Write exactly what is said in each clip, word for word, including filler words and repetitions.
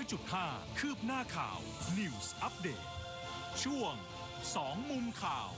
อยจุดห้า คืบหน้าข่าว News Update ช่วงสองมุมข่าว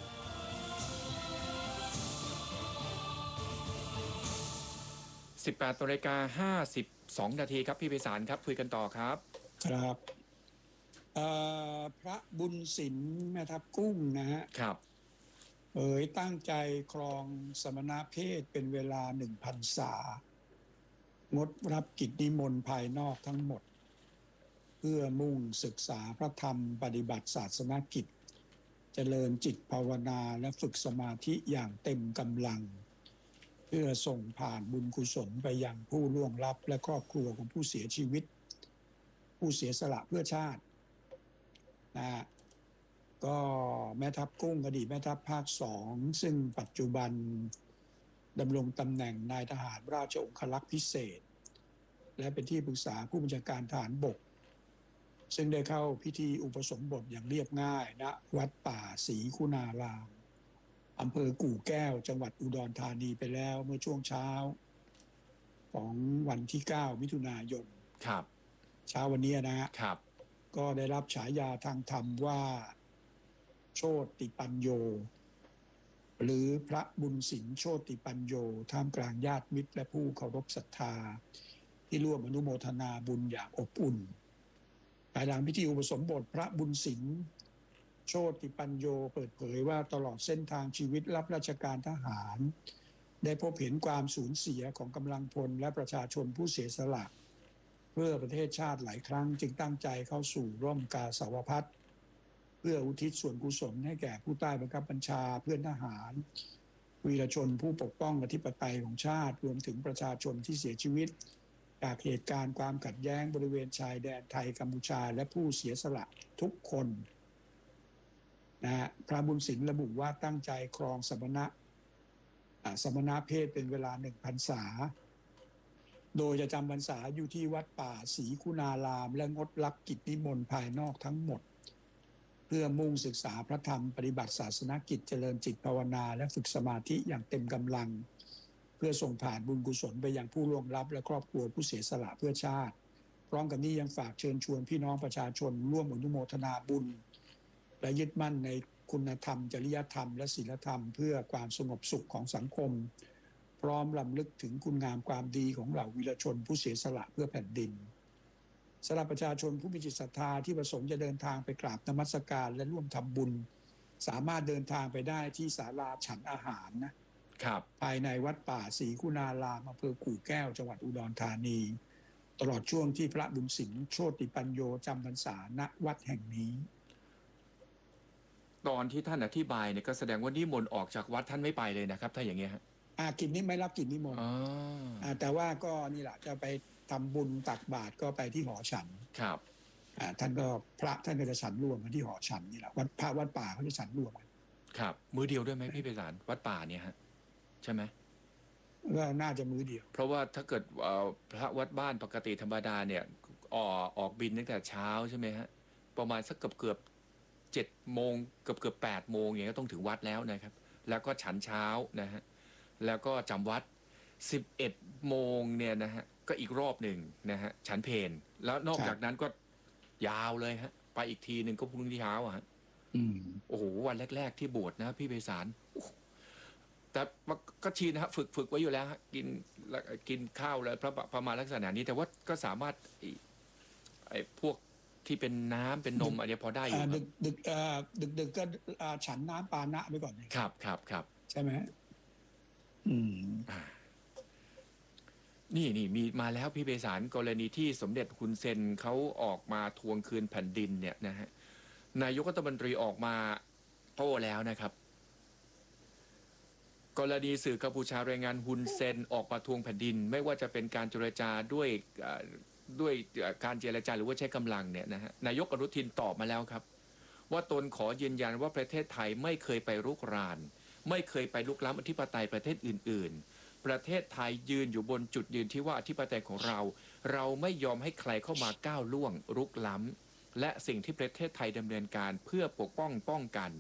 สิบแปดนาฬิกาห้าสิบสองนาทีครับพี่ไพศาลครับคุยกันต่อครับครับพระบุญสินแม่ทับกุ้งนะฮะครับเอ๋ยตั้งใจครองสมณเพศเป็นเวลาหนึ่งพรรษางดรับกิจนิมนต์ภายนอกทั้งหมดเพื่อมุ่งศึกษาพระธรรมปฏิบัติศาสนกิจเจริญจิตภาวนาและฝึกสมาธิอย่างเต็มกำลังเพื่อส่งผ่านบุญกุศลไปยังผู้ล่วงลับและครอบครัวของผู้เสียชีวิตผู้เสียสละเพื่อชาตินะก็แม่ทัพกุ้งอดีตแม่ทัพภาคสองซึ่งปัจจุบันดำรงตำแหน่งนายทหารราชองครักษ์พิเศษและเป็นที่ปรึกษาผู้บัญชาการทหารบกซึ่งได้เข้าพิธีอุปสมบทอย่างเรียบง่ายณวัดป่าศรีคุณารามอำเภอกู่แก้วจังหวัดอุดรธานีไปแล้วเมื่อช่วงเช้าของวันที่เก้ามิถุนายนครับเช้าวันนี้นะครับก็ได้รับฉายาทางธรรมว่าโชติปัญโยหรือพระบุญสินโชติปัญโยท่ามกลางญาติมิตรและผู้เคารพศรัทธาที่ร่วมอนุโมทนาบุญอย่างอบอุ่นภายหลังพิธีอุปสมบทพระบุญสินโชติปัญโยเปิดเผยว่าตลอดเส้นทางชีวิตรับราชการทหารได้พบเห็นความสูญเสียของกำลังพลและประชาชนผู้เสียสละเพื่อประเทศชาติหลายครั้งจึงตั้งใจเข้าสู่ร่มกาสาวพัสเพื่ออุทิศส่วนกุศลให้แก่ผู้ใต้บังคับบัญชาเพื่อนทหารวีรชนผู้ปกป้องอธิปไตยของชาติรวมถึงประชาชนที่เสียชีวิตจากเหตุการณ์ความขัดแย้งบริเวณชายแดนไทยกัมพูชาและผู้เสียสละทุกคนนะฮะพระบุญสินระบุว่าตั้งใจครองสมณะสมณเพศเป็นเวลาหนึ่งพรรษาโดยจะจำพรรษาอยู่ที่วัดป่าศรีคุณารามและงดรับกิจนิมนต์ภายนอกทั้งหมดเพื่อมุ่งศึกษาพระธรรมปฏิบัติศาสนกิจเจริญจิตภาวนาและฝึกสมาธิอย่างเต็มกำลังเพื่อส่งผ่านบุญกุศลไปยังผู้ล่วงลับและครอบครัวผู้เสียสละเพื่อชาติพร้อมกันนี้ยังฝากเชิญชวนพี่น้องประชาชนร่วมอนุโมทนาบุญและยึดมั่นในคุณธรรมจริยธรรมและศีลธรรมเพื่อความสงบสุขของสังคมพร้อมรำลึกถึงคุณงามความดีของเหล่าวีรชนผู้เสียสละเพื่อแผ่นดินสำหรับประชาชนผู้มีจิตศรัทธาที่ประสงค์จะเดินทางไปกราบนมัสการและร่วมทำบุญสามารถเดินทางไปได้ที่ศาลาฉันอาหารนะครับภายในวัดป่าศรีคุณารามอำเภอกู่แก้วจังหวัดอุดรธานีตลอดช่วงที่พระบุญสินโชติปัญโยจำพรรษาณวัดแห่งนี้ตอนที่ท่านอธิบายเนี่ยก็แสดงว่านิมนต์ออกจากวัดท่านไม่ไปเลยนะครับถ้าอย่างเงี้ยฮะอากิจนี้ไม่รับกิจนิมนต์แต่ว่าก็นี่แหละจะไปทำบุญตักบาตรก็ไปที่หอฉันครับท่านก็พระท่านก็จะฉันรวมกันที่หอฉันนี่แหละวัดพระวัดป่าเขาจะฉันรวมกันครับมือเดียวด้วยไหมพี่ไพศาลวัดป่าเนี่ยฮะใช่ไหมก็น่าจะมือเดียวเพราะว่าถ้าเกิดพระวัดบ้านปกติธรรมดาเนี่ยออกออกบินตั้งแต่เช้าใช่ไหมฮะประมาณสักเกือบเกือบเจ็ดโมงเกือบเกือบแปดโมงอย่างเงี้ยก็ต้องถึงวัดแล้วนะครับแล้วก็ฉันเช้านะฮะแล้วก็จำวัดสิบเอ็ดโมงเนี่ยนะฮะก็อีกรอบหนึ่งนะฮะฉันเพลแล้วนอกจากนั้นก็ยาวเลยฮะไปอีกทีหนึ่งก็พรุ่งนี้เช้าอ่ะโอ้โหวันแรกๆที่บวชนะพี่ไพศาลแต่ก็ชินนะฮะฝึกฝึกไว้อยู่แล้วฮะกินกินข้าวแล้วประมาณลักษณะนี้แต่ว่าก็สามารถไอ้พวกที่เป็นน้ำเป็นนมอะไรพอได้อยู่ดึกดึกดึกดึกก็ฉันน้ำปานะไปก่อนครับครับครับใช่ไหมอืมนี่นี่มีมาแล้วพี่ไพศาลกรณีที่สมเด็จฮุนเซนเขาออกมาทวงคืนแผ่นดินเนี่ยนะฮะนายกรัฐมนตรีออกมาโต้แล้วนะครับกรณีสื่อกัมพูชารายงานฮุนเซนออกมาทวงแผ่นดินไม่ว่าจะเป็นการเจรจาด้วยด้วยการเจรจาหรือว่าใช้กำลังเนี่ยนะฮะนายกอนุทินตอบมาแล้วครับว่าตนขอยืนยันว่าประเทศไทยไม่เคยไปรุกรานไม่เคยไปลุกล้ำอธิปไตยประเทศอื่นๆประเทศไทยยืนอยู่บนจุดยืนที่ว่าอธิปไตยของเราเราไม่ยอมให้ใครเข้ามาก้าวล่วงรุกล้ำและสิ่งที่ประเทศไทยดำเนินการเพื่อปกป้องป้องกัน